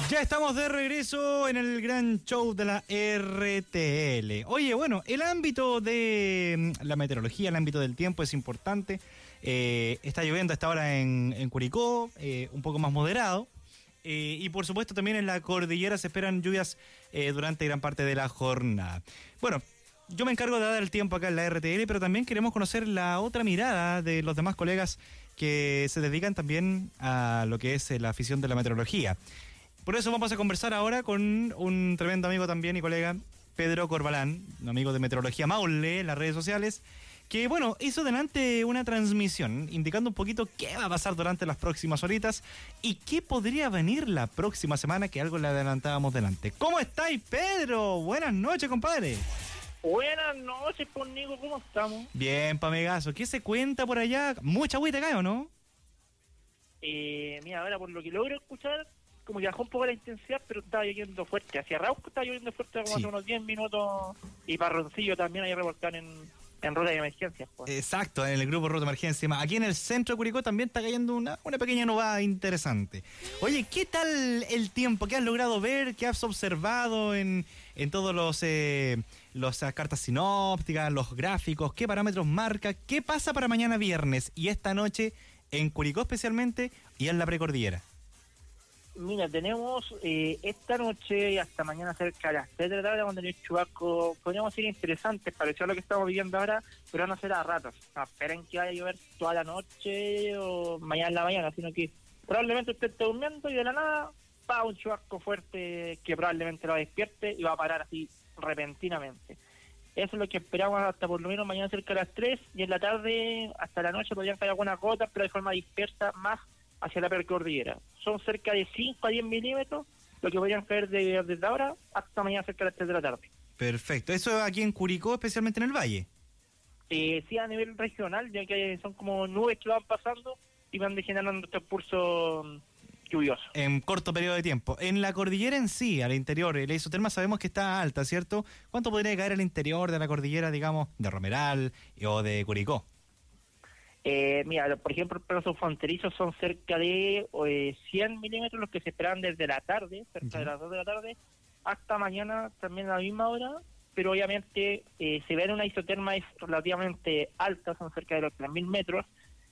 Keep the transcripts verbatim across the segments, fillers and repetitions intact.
Ya estamos de regreso en el gran show de la R T L. Oye, bueno, el ámbito de la meteorología, el ámbito del tiempo es importante. Eh, está lloviendo a esta hora en, en Curicó, eh, un poco más moderado. Eh, y por supuesto también en la cordillera se esperan lluvias eh, durante gran parte de la jornada. Bueno, yo me encargo de dar el tiempo acá en la R T L, pero también queremos conocer la otra mirada de los demás colegas que se dedican también a lo que es la afición de la meteorología. Por eso vamos a conversar ahora con un tremendo amigo también y colega, Pedro Corbalán, un amigo de Meteorología Maule en las redes sociales, que bueno, hizo delante una transmisión indicando un poquito qué va a pasar durante las próximas horitas y qué podría venir la próxima semana, que algo le adelantábamos delante. ¿Cómo estáis, Pedro? Buenas noches, compadre. Buenas noches, pues, Nico, ¿cómo estamos? Bien, pamegazo. ¿Qué se cuenta por allá? ¿Mucha agüita acá o no? Eh, mira, ahora por lo que logro escuchar, como que bajó un poco la intensidad, pero estaba lloviendo fuerte. Hacia Rauco estaba lloviendo fuerte como Sí. hace unos diez minutos. Y Parroncillo también hay revolcán en, en ruta de emergencias. Pues. Exacto, en el grupo Ruta Emergencia. Aquí en el centro de Curicó también está cayendo una, una pequeña nubada interesante. Oye, ¿qué tal el tiempo? ¿Qué has logrado ver? ¿Qué has observado en, en todos los eh, las cartas sinópticas, los gráficos? ¿Qué parámetros marca? ¿Qué pasa para mañana viernes y esta noche en Curicó especialmente y en la precordillera? Mira, tenemos eh, esta noche y hasta mañana cerca de las tres de la tarde vamos a tener chubascos, podríamos decir interesantes, parecido a lo que estamos viviendo ahora, pero no será a ratos. No esperen que vaya a llover toda la noche o mañana en la mañana, sino que probablemente usted esté durmiendo y de la nada va un chubasco fuerte que probablemente lo despierte y va a parar así repentinamente. Eso es lo que esperamos hasta por lo menos mañana cerca de las tres, y en la tarde hasta la noche podrían caer algunas gotas, pero de forma dispersa más hacia la precordillera. Son cerca de cinco a diez milímetros lo que podrían caer de, desde ahora hasta mañana cerca de las tres de la tarde. Perfecto. ¿Eso aquí en Curicó, especialmente en el Valle? Eh, sí, a nivel regional, ya que son como nubes que van pasando y van degenerando este pulso lluvioso. En corto periodo de tiempo. En la cordillera en sí, al interior, la isoterma sabemos que está alta, ¿cierto? ¿Cuánto podría caer al interior de la cordillera, digamos, de Romeral o de Curicó? Eh, mira, por ejemplo, el plazo fronterizo son cerca de eh, cien milímetros los que se esperan desde la tarde, cerca uh-huh. de las dos de la tarde, hasta mañana también a la misma hora, pero obviamente eh, si ven una isoterma es relativamente alta, son cerca de los tres mil metros.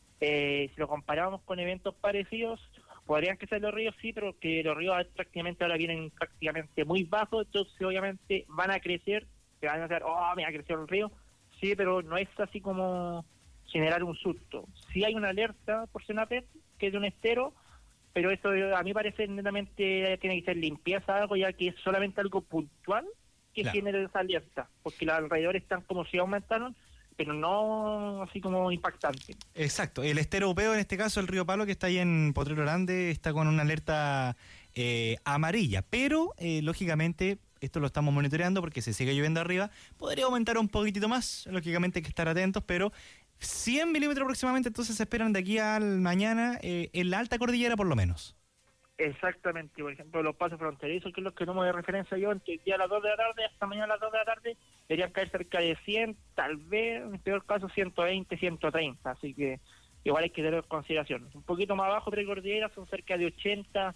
Eh, si lo comparamos con eventos parecidos, podrían que ser los ríos, sí, pero que los ríos prácticamente ahora vienen prácticamente muy bajos, entonces obviamente van a crecer, se van a hacer, oh, me ha crecido el río, sí, pero no es así como generar un susto. Sí hay una alerta por CENAPED, que es de un estero, pero eso a mí parece netamente tiene que ser limpieza algo, ya que es solamente algo puntual que claro. genere esa alerta, porque los alrededores están como si aumentaron, pero no así como impactante. Exacto, el estero Upeo, en este caso el río Palo, que está ahí en Potrero Grande, está con una alerta eh, amarilla, pero eh, lógicamente esto lo estamos monitoreando porque se sigue lloviendo arriba, podría aumentar un poquitito más, lógicamente hay que estar atentos, pero cien milímetros aproximadamente entonces se esperan de aquí al mañana eh, en la alta cordillera por lo menos. Exactamente, por ejemplo los pasos fronterizos, que es lo que tomo de referencia yo, entre el día a las dos de la tarde hasta mañana a las dos de la tarde, deberían caer cerca de cien, tal vez, en el peor caso ciento veinte, ciento treinta, así que igual hay que tener consideración. Un poquito más abajo precordillera son cerca de ochenta,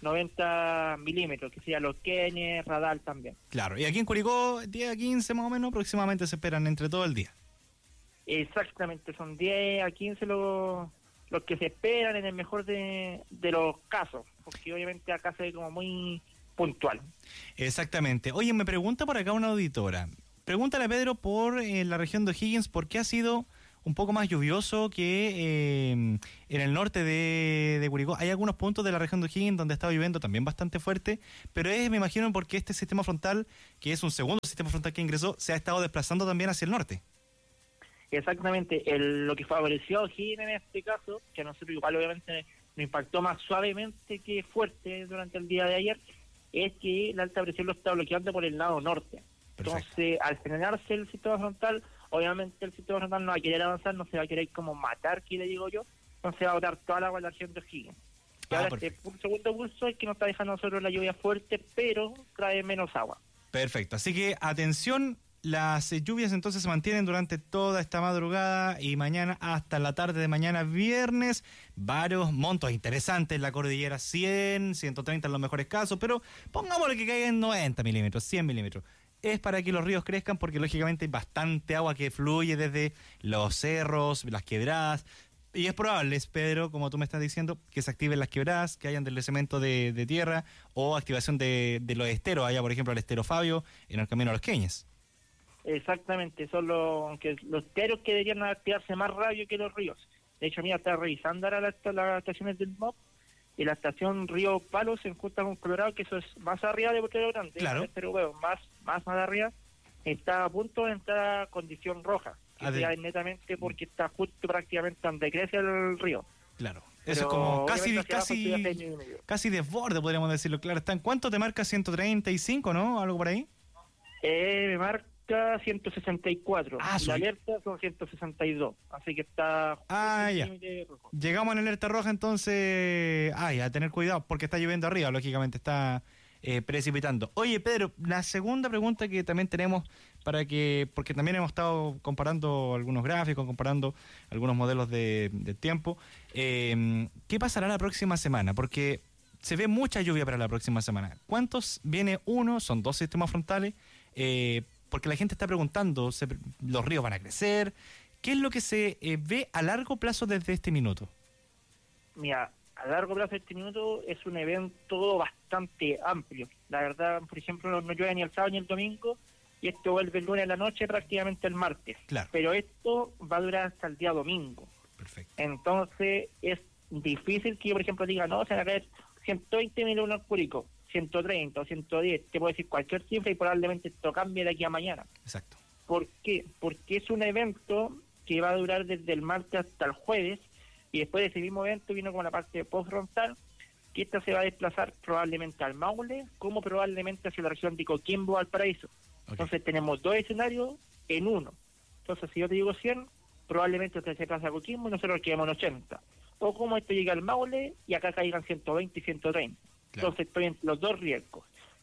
noventa milímetros, que sería los Quenes, Radal también. Claro, y aquí en Curicó diez a quince más o menos aproximadamente se esperan entre todo el día. Exactamente, son diez a quince los, los que se esperan en el mejor de, de los casos, porque obviamente acá se ve como muy puntual. Exactamente. Oye, me pregunta por acá una auditora, pregúntale a Pedro por eh, la región de O'Higgins, ¿por qué ha sido un poco más lluvioso que eh, en el norte de, de Curicó? Hay algunos puntos de la región de O'Higgins donde ha estado lloviendo también bastante fuerte, pero es, me imagino, porque este sistema frontal, que es un segundo sistema frontal que ingresó, se ha estado desplazando también hacia el norte. Exactamente, el, lo que favoreció a O'Higgins en este caso, que a nosotros igual obviamente nos impactó más suavemente que fuerte durante el día de ayer, es que la alta presión lo está bloqueando por el lado norte. Perfecto. Entonces, al frenarse el sistema frontal, obviamente el sistema frontal no va a querer avanzar, no se va a querer como matar, que le digo yo, entonces va a botar toda el agua en la región de O'Higgins. Y ah, ahora perfecto. Este segundo pulso es que nos está dejando a nosotros la lluvia fuerte, pero trae menos agua. Perfecto, así que atención, las eh, lluvias entonces se mantienen durante toda esta madrugada y mañana hasta la tarde de mañana viernes. Varios montos interesantes en la cordillera, cien, ciento treinta en los mejores casos, pero pongámosle que caigan noventa milímetros, cien milímetros. Es para que los ríos crezcan porque lógicamente hay bastante agua que fluye desde los cerros, las quebradas. Y es probable, Pedro, como tú me estás diciendo, que se activen las quebradas, que hayan deslizamiento de, de tierra o activación de, de los esteros, allá por ejemplo el estero Fabio en el camino a Los Queñes. Exactamente, son los, aunque los esteros que deberían activarse más rápido que los ríos. De hecho, mira, estaba revisando ahora las, las estaciones del M O P y la estación Río Palos se encuentra con Colorado, que eso es más arriba de Potrero Grande, claro. Pero bueno, más, más, más arriba, está a punto de entrar a condición roja. Que Ade- ya es netamente porque está justo prácticamente donde crece el río. Claro, Pero eso es como casi obviamente hacia abajo casi estoy a seis casi desborde, podríamos decirlo. Claro, está en ¿cuánto te marca? ciento treinta y cinco, ¿no? Algo por ahí. Eh, me marca ciento sesenta y cuatro. Ah, La soy- alerta son ciento sesenta y dos. Así que está justo Ah, en el ya. límite rojo. Llegamos en alerta roja, entonces, ay, a tener cuidado porque está lloviendo arriba, lógicamente está eh, precipitando. Oye, Pedro, la segunda pregunta que también tenemos para que, porque también hemos estado comparando algunos gráficos, comparando algunos modelos de, de tiempo, eh, ¿qué pasará la próxima semana? Porque se ve mucha lluvia para la próxima semana. ¿Cuántos viene uno? Son dos sistemas frontales, eh, porque la gente está preguntando, se, los ríos van a crecer. ¿Qué es lo que se eh, ve a largo plazo desde este minuto? Mira, a largo plazo este minuto es un evento bastante amplio. La verdad, por ejemplo, no, no llueve ni el sábado ni el domingo y esto vuelve el lunes a la noche, prácticamente el martes. Claro. Pero esto va a durar hasta el día domingo. Perfecto. Entonces es difícil que yo, por ejemplo, diga, no, se van a caer ciento veinte milímetros cúbicos, ciento treinta o ciento diez, te puedo decir cualquier cifra y probablemente esto cambie de aquí a mañana. Exacto. ¿Por qué? Porque es un evento que va a durar desde el martes hasta el jueves y después de ese mismo evento vino como la parte postfrontal, que esta se va a desplazar probablemente al Maule como probablemente hacia la región de Coquimbo o Valparaíso. Okay. Entonces tenemos dos escenarios en uno. Entonces si yo te digo cien, probablemente usted se pasa a Coquimbo y nosotros quedamos en ochenta. O como esto llega al Maule y acá caigan ciento veinte y ciento treinta. Claro. Entonces estoy en los dos riesgos.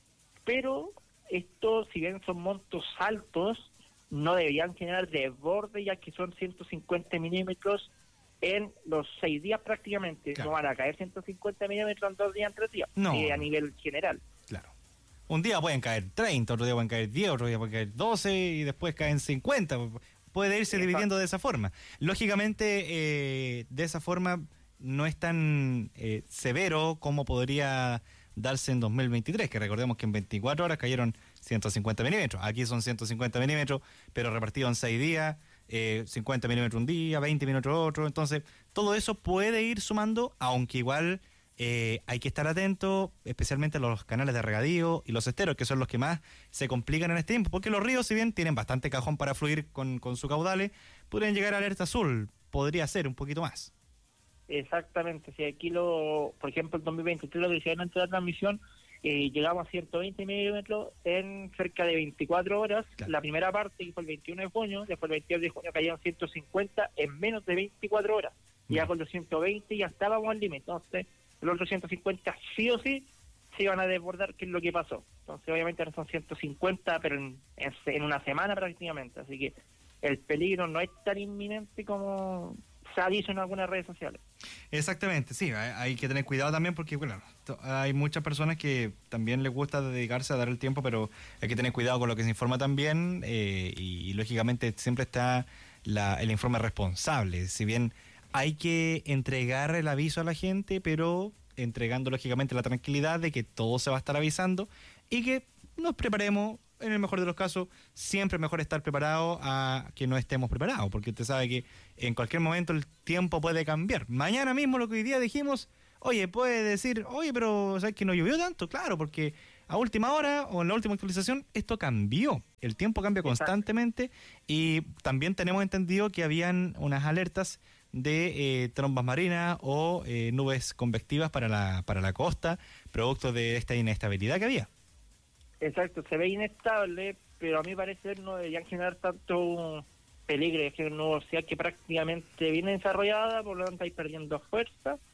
Pero esto, si bien son montos altos, no deberían generar desborde, ya que son ciento cincuenta milímetros en los seis días prácticamente. Claro. No van a caer ciento cincuenta milímetros en dos días, en tres días, No. eh, a nivel general. Claro. Un día pueden caer treinta, otro día pueden caer diez, otro día pueden caer doce y después caen cincuenta. Puede irse Exacto. dividiendo de esa forma. Lógicamente, eh, de esa forma no es tan eh, severo como podría darse en dos mil veintitrés, que recordemos que en veinticuatro horas cayeron ciento cincuenta milímetros. Aquí son ciento cincuenta milímetros, pero repartido en seis días, eh, cincuenta milímetros un día, veinte milímetros otro. Entonces, todo eso puede ir sumando, aunque igual eh, hay que estar atento, especialmente a los canales de regadío y los esteros, que son los que más se complican en este tiempo, porque los ríos, si bien tienen bastante cajón para fluir con, con sus caudales, podrían llegar a alerta azul, podría ser un poquito más. Exactamente, si aquí lo, por ejemplo, el dos mil veintitrés lo que decían antes de la transmisión, eh, llegamos a ciento veinte milímetros en cerca de veinticuatro horas. Claro. La primera parte, que fue el veintiuno de junio, después el veintidós de junio cayeron ciento cincuenta en menos de veinticuatro horas. Y ya Bien. con los ciento veinte ya estábamos al límite. Entonces, los otros ciento cincuenta sí o sí se iban a desbordar, que es lo que pasó. Entonces, obviamente ahora son ciento cincuenta, pero en, en, en una semana prácticamente. Así que el peligro no es tan inminente como se ha dicho en algunas redes sociales. Exactamente, sí, hay, hay que tener cuidado también porque, bueno, to- hay muchas personas que también les gusta dedicarse a dar el tiempo, pero hay que tener cuidado con lo que se informa también eh, y, y, lógicamente, siempre está la, el informe responsable. Si bien hay que entregar el aviso a la gente, pero entregando, lógicamente, la tranquilidad de que todo se va a estar avisando y que nos preparemos. En el mejor de los casos, siempre es mejor estar preparado a que no estemos preparados, porque usted sabe que en cualquier momento el tiempo puede cambiar. Mañana mismo, lo que hoy día dijimos, oye, puede decir, oye, pero ¿sabes que no llovió tanto? Claro, porque a última hora o en la última actualización esto cambió. El tiempo cambia constantemente y también tenemos entendido que habían unas alertas de eh, trombas marinas o eh, nubes convectivas para la, para la costa, producto de esta inestabilidad que había. Exacto, se ve inestable, pero a mi parecer no deberían generar tanto peligro. Es que una universidad que prácticamente viene desarrollada, por lo tanto, ahí perdiendo fuerza.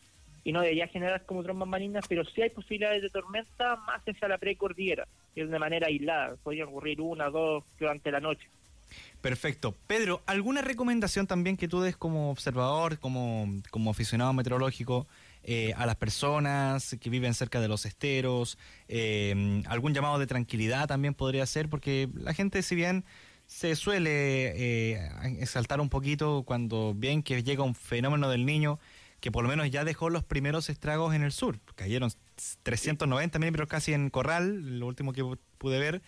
y no debería generar como trombas marinas, pero sí hay posibilidades de tormenta más hacia la precordillera, que es de manera aislada, podría ocurrir una o dos durante la noche. Perfecto. Pedro, ¿alguna recomendación también que tú des como observador, como, como aficionado meteorológico, eh, a las personas que viven cerca de los esteros? Eh, ¿algún llamado de tranquilidad también podría ser? Porque la gente, si bien se suele eh, exaltar un poquito cuando ven que llega un fenómeno del Niño, que por lo menos ya dejó los primeros estragos en el sur. Cayeron trescientos noventa milímetros casi en Corral, lo último que pude ver.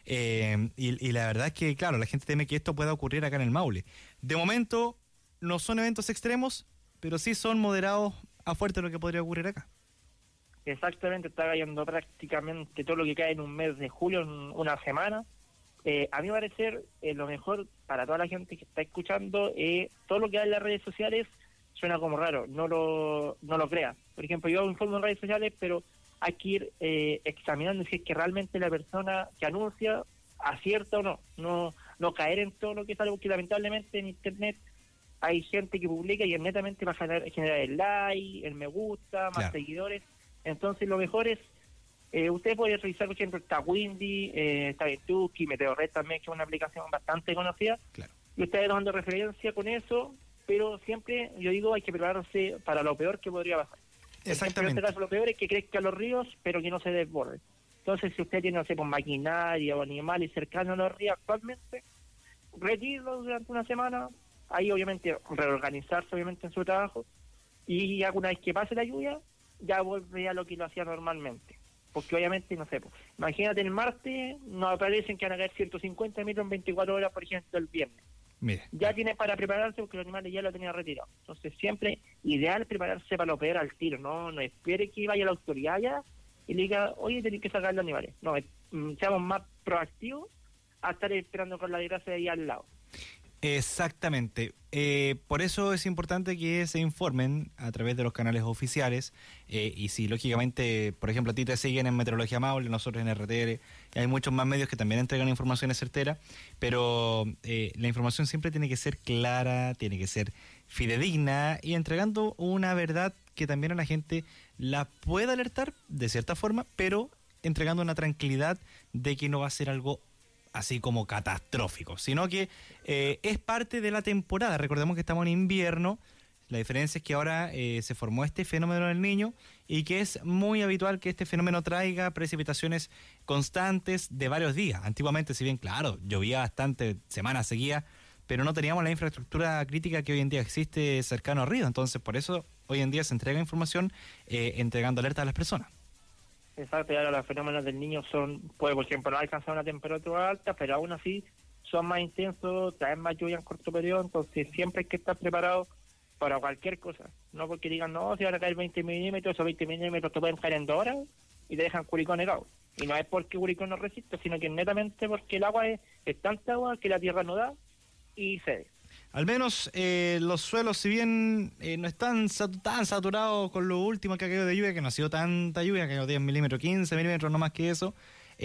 Eh, y, y la verdad es que, claro, la gente teme que esto pueda ocurrir acá en el Maule. De momento, no son eventos extremos, pero sí son moderados a fuerte lo que podría ocurrir acá. Exactamente, está cayendo prácticamente todo lo que cae en un mes de julio, en una semana. Eh, a mi parecer, eh, lo mejor para toda la gente que está escuchando, eh, todo lo que hay en las redes sociales suena como raro, no lo no lo crea. Por ejemplo, yo informo en redes sociales, pero hay que ir eh, examinando si es que realmente la persona que anuncia acierta o no, no no caer en todo lo que sale, porque lamentablemente en internet hay gente que publica y es netamente para generar, generar el like, el me gusta, más claro. seguidores. Entonces lo mejor es, eh, ustedes pueden revisar, por ejemplo, está Windy, eh, está Ventuki, Meteorred también, que es una aplicación bastante conocida, claro. y ustedes dando referencia con eso, pero siempre, yo digo, hay que prepararse para lo peor que podría pasar. Exactamente. En este caso, lo peor es que crezcan los ríos, pero que no se desborden. Entonces, si usted tiene, no sé, pues, maquinaria o animales cercanos a los ríos actualmente, retírenlos durante una semana, ahí obviamente reorganizarse obviamente en su trabajo, y ya una vez que pase la lluvia, ya vuelve a lo que lo hacía normalmente. Porque obviamente, no sé, pues, imagínate el martes, nos aparecen que van a caer ciento cincuenta metros en veinticuatro horas, por ejemplo, el viernes. Mire. Ya tiene para prepararse porque los animales ya lo tenían retirado. Entonces siempre ideal prepararse para lo peor al tiro, no no espere que vaya la autoridad ya y le diga, oye, tenéis que sacar los animales. No, eh, seamos más proactivos a estar esperando con la desgracia de ahí al lado. Exactamente. Eh, por eso es importante que se informen a través de los canales oficiales eh, y si lógicamente, por ejemplo, a ti te siguen en Meteorología Maule, nosotros en R T L, y hay muchos más medios que también entregan informaciones certeras, pero eh, la información siempre tiene que ser clara, tiene que ser fidedigna y entregando una verdad que también a la gente la pueda alertar de cierta forma, pero entregando una tranquilidad de que no va a ser algo así como catastrófico, sino que eh, es parte de la temporada. Recordemos que estamos en invierno, la diferencia es que ahora eh, se formó este fenómeno del Niño y que es muy habitual que este fenómeno traiga precipitaciones constantes de varios días. Antiguamente, si bien, claro, llovía bastante, semanas seguidas, pero no teníamos la infraestructura crítica que hoy en día existe cercano a río, entonces por eso hoy en día se entrega información eh, entregando alerta a las personas. Exacto, y ahora los fenómenos del Niño son, pues por ejemplo, no alcanzar una temperatura alta, pero aún así son más intensos, traen más lluvia en corto periodo, entonces siempre hay que estar preparado para cualquier cosa. No porque digan, no, si van a caer veinte milímetros, esos veinte milímetros te pueden caer en dos horas y te dejan Curicó negado. Y no es porque Curicó no resiste, sino que netamente porque el agua es, es tanta agua que la tierra no da y cede. Al menos eh, los suelos, si bien eh, no están sat- tan saturados con lo último que ha caído de lluvia, que no ha sido tanta lluvia, ha caído diez milímetros, quince milímetros, no más que eso,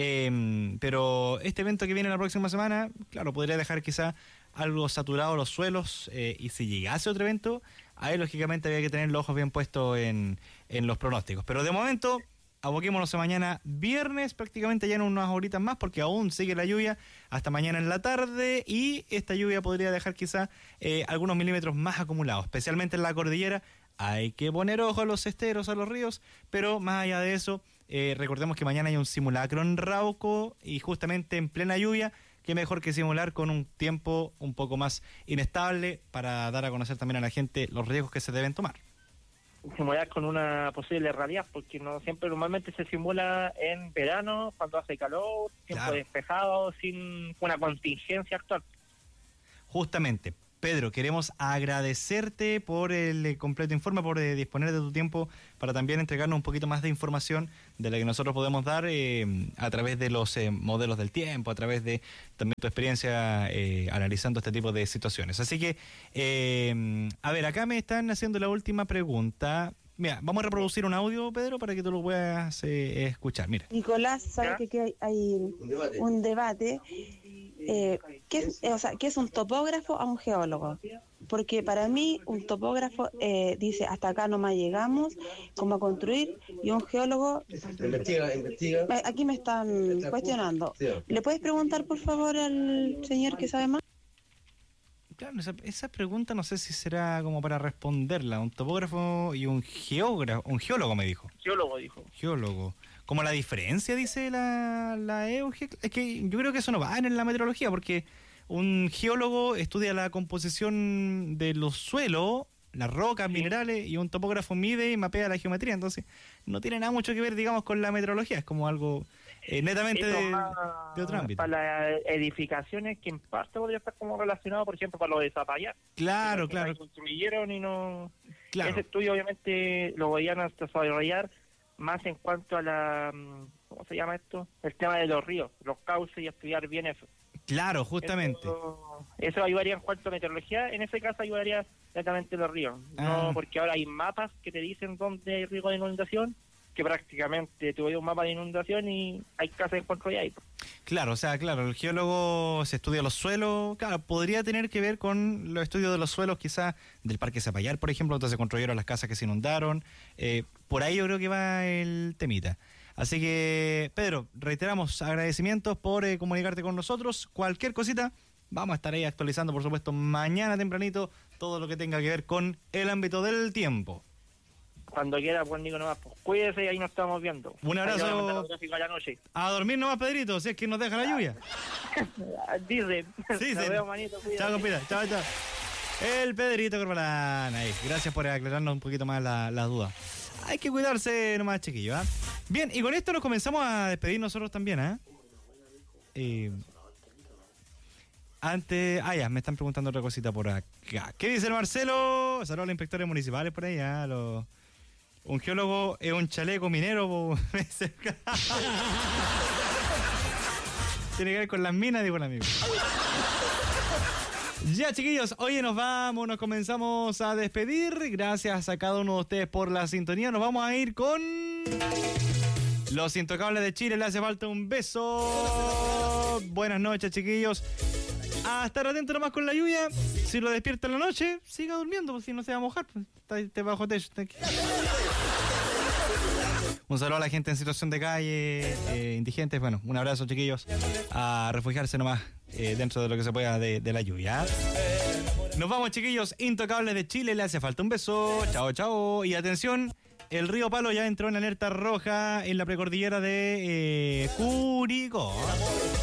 eh, pero este evento que viene la próxima semana, claro, podría dejar quizá algo saturado los suelos, eh, y si llegase otro evento, ahí lógicamente había que tener los ojos bien puestos en, en los pronósticos. Pero de momento, aboquémonos a mañana viernes, prácticamente ya en unas horitas más, porque aún sigue la lluvia hasta mañana en la tarde, y esta lluvia podría dejar quizá eh, algunos milímetros más acumulados, especialmente en la cordillera. Hay que poner ojo a los esteros, a los ríos, pero más allá de eso, eh, recordemos que mañana hay un simulacro en Rauco, y justamente en plena lluvia, qué mejor que simular con un tiempo un poco más inestable para dar a conocer también a la gente los riesgos que se deben tomar. Simular con una posible realidad, porque no siempre normalmente se simula en verano, cuando hace calor, tiempo claro. despejado, sin una contingencia actual. Justamente, Pedro, queremos agradecerte por el eh, completo informe, por eh, disponer de tu tiempo para también entregarnos un poquito más de información de la que nosotros podemos dar eh, a través de los eh, modelos del tiempo, a través de también tu experiencia eh, analizando este tipo de situaciones. Así que, eh, a ver, acá me están haciendo la última pregunta. Mira, vamos a reproducir un audio, Pedro, para que tú lo puedas eh, escuchar. Mira. Nicolás, sabe que, que hay, hay un debate. Un debate. Eh, ¿qué, es, eh, o sea, ¿qué es un topógrafo a un geólogo? porque para mí un topógrafo eh, dice hasta acá nomás llegamos, cómo a construir, y un geólogo... Investiga, investiga. Aquí me están cuestionando. ¿Le puedes preguntar por favor al señor que sabe más? Claro, esa, esa pregunta no sé si será como para responderla. Un topógrafo y un geógrafo, un geólogo me dijo. Geólogo, dijo. Geólogo. ¿Como la diferencia, dice la, la E U G? Es que yo creo que eso no va en la meteorología, porque un geólogo estudia la composición de los suelos, las rocas, sí, minerales, y un topógrafo mide y mapea la geometría. Entonces, no tiene nada mucho que ver, digamos, con la meteorología. Es como algo eh, netamente de, de otro ámbito. Para las edificaciones, que en parte podría estar como relacionado, por ejemplo, para lo de Zapallar. Claro, claro. Construyeron y no... Claro. Ese estudio, obviamente, lo vayan a desarrollar más en cuanto a la... ¿Cómo se llama esto? El tema de los ríos, los cauces, y estudiar bien eso. Claro, justamente. Eso, eso ayudaría en cuanto a meteorología. En ese caso ayudaría netamente los ríos. Ah. No, porque ahora hay mapas que te dicen dónde hay riesgo de inundación, que prácticamente tú ves un mapa de inundación y hay casas de encuentro y ahí. Claro, o sea, claro, el geólogo se estudia los suelos, claro, podría tener que ver con los estudios de los suelos, quizás del Parque Zapallar, por ejemplo, donde se construyeron las casas que se inundaron. Eh, por ahí yo creo que va el temita. Así que, Pedro, reiteramos agradecimientos por eh, comunicarte con nosotros. Cualquier cosita, vamos a estar ahí actualizando, por supuesto, mañana tempranito, todo lo que tenga que ver con el ámbito del tiempo. Cuando quiera, pues Nico, nomás, pues cuídese y ahí nos estamos viendo. Un abrazo. A, la noche. A dormir nomás, Pedrito, si es que nos deja la lluvia. Dicen. Sí, sí. Veo, manito, chao, compita. Chao, chao. El Pedrito Corbalán. Ahí. Gracias por aclararnos un poquito más las la dudas. Hay que cuidarse nomás, chiquillo, ¿eh? Bien, y con esto nos comenzamos a despedir nosotros también, ¿eh? eh antes... Ah, ya, me están preguntando otra cosita por acá. ¿Qué dice el Marcelo? Saludos a los inspectores municipales por ahí, ¿eh? Los... Un geólogo es un chaleco minero. Tiene que ver con las minas, digo el amigo. Ya, chiquillos, oye, nos vamos, nos comenzamos a despedir. Gracias a cada uno de ustedes por la sintonía. Nos vamos a ir con los Intocables de Chile. Le hace falta un beso. Buenas noches, chiquillos. A estar atento nomás con la lluvia. Si lo despierta en la noche, siga durmiendo, pues si no se va a mojar, pues está, está bajo techo. Está aquí. Un saludo a la gente en situación de calle, eh, indigentes. Bueno, un abrazo, chiquillos. A refugiarse nomás eh, dentro de lo que se pueda de, de la lluvia. Nos vamos, chiquillos. Intocables de Chile, le hace falta un beso. Chao, chao. Y atención, el río Palo ya entró en alerta roja en la precordillera de eh, Curicó.